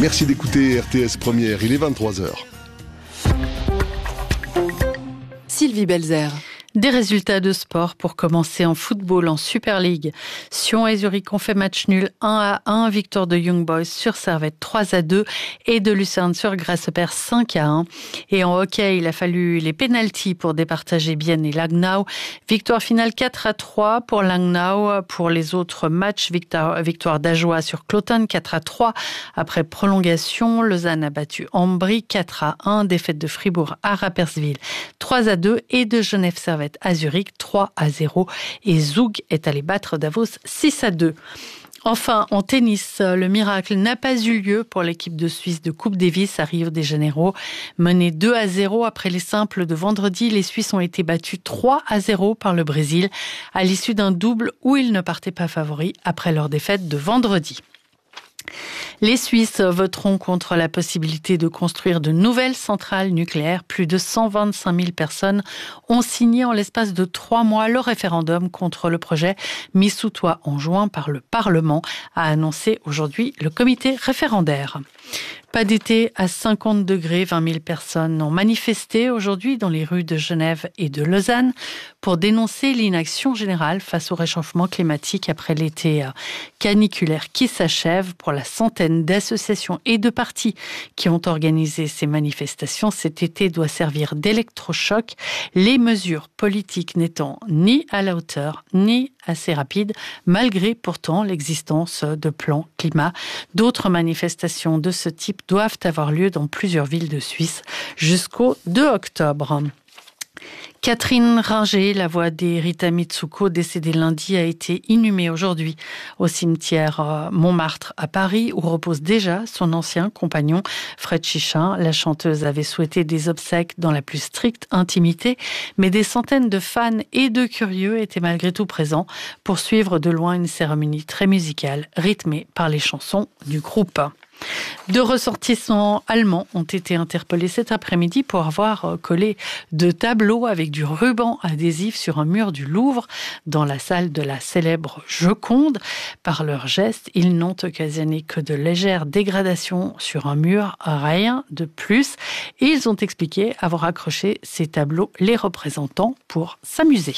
Merci d'écouter RTS Première, il est 23h. Sylvie Belzer. Des résultats de sport pour commencer en football en Super League. Sion et Zurich ont fait match nul 1-1, victoire de Young Boys sur Servette 3-2 et de Lucerne sur Grasshopper 5-1. Et en hockey, il a fallu les pénaltys pour départager Bienne et Langnau. Victoire finale 4-3 pour Langnau. Pour les autres matchs, victoire d'Ajoie sur Cloton 4-3. Après prolongation, Lausanne a battu Ambry 4-1. Défaite de Fribourg à Rapperswil 3-2 et de Genève-Servette à Zurich 3-0 et Zug est allé battre Davos 6-2. Enfin, en tennis, le miracle n'a pas eu lieu pour l'équipe de Suisse de Coupe Davis à Rio de Janeiro. Menée 2-0 après les simples de vendredi, les Suisses ont été battus 3-0 par le Brésil à l'issue d'un double où ils ne partaient pas favoris après leur défaite de vendredi. Les Suisses voteront contre la possibilité de construire de nouvelles centrales nucléaires. Plus de 125 000 personnes ont signé en l'espace de 3 mois le référendum contre le projet mis sous toit en juin par le Parlement, a annoncé aujourd'hui le comité référendaire. Pas d'été à 50 degrés, 20 000 personnes ont manifesté aujourd'hui dans les rues de Genève et de Lausanne pour dénoncer l'inaction générale face au réchauffement climatique après l'été caniculaire qui s'achève. Pour la centaine d'associations et de partis qui ont organisé ces manifestations, cet été doit servir d'électrochoc, les mesures politiques n'étant ni à la hauteur ni assez rapides, malgré pourtant l'existence de plans climat. D'autres manifestations de ce type doivent avoir lieu dans plusieurs villes de Suisse jusqu'au 2 octobre. Catherine Ringer, la voix des Rita Mitsuko, décédée lundi, a été inhumée aujourd'hui au cimetière Montmartre à Paris, où repose déjà son ancien compagnon Fred Chichin. La chanteuse avait souhaité des obsèques dans la plus stricte intimité, mais des centaines de fans et de curieux étaient malgré tout présents pour suivre de loin une cérémonie très musicale, rythmée par les chansons du groupe. 2 ressortissants allemands ont été interpellés cet après-midi pour avoir collé 2 tableaux avec du ruban adhésif sur un mur du Louvre dans la salle de la célèbre Joconde. Par leurs gestes, ils n'ont occasionné que de légères dégradations sur un mur, rien de plus. Et ils ont expliqué avoir accroché ces tableaux les représentants pour s'amuser.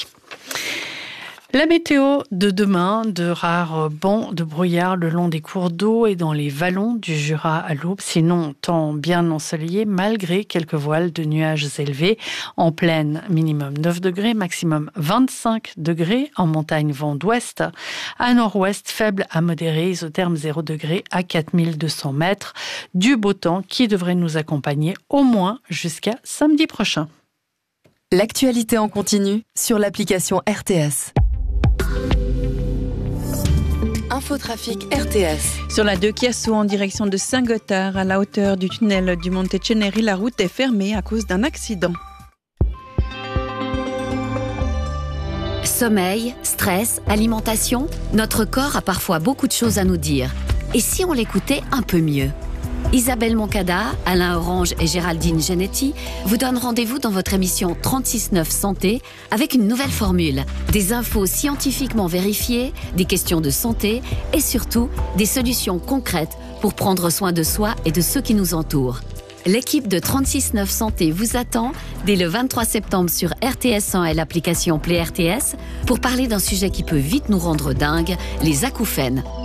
La météo de demain, de rares bancs de brouillard le long des cours d'eau et dans les vallons du Jura à l'Aube, sinon temps bien ensoleillé malgré quelques voiles de nuages élevés. En plaine, minimum 9 degrés, maximum 25 degrés. En montagne, vent d'ouest. À nord-ouest, faible à modéré, isotherme 0 degrés à 4200 mètres. Du beau temps qui devrait nous accompagner au moins jusqu'à samedi prochain. L'actualité en continu sur l'application RTS. Infotrafic RTS. Sur la 2 Chiasso en direction de Saint-Gothard, à la hauteur du tunnel du Monte Ceneri, la route est fermée à cause d'un accident. Sommeil, stress, alimentation, notre corps a parfois beaucoup de choses à nous dire. Et si on l'écoutait un peu mieux ? Isabelle Moncada, Alain Orange et Géraldine Genetti vous donnent rendez-vous dans votre émission 36-9 Santé avec une nouvelle formule. Des infos scientifiquement vérifiées, des questions de santé et surtout des solutions concrètes pour prendre soin de soi et de ceux qui nous entourent. L'équipe de 36-9 Santé vous attend dès le 23 septembre sur RTS1 et l'application Play RTS pour parler d'un sujet qui peut vite nous rendre dingues, les acouphènes.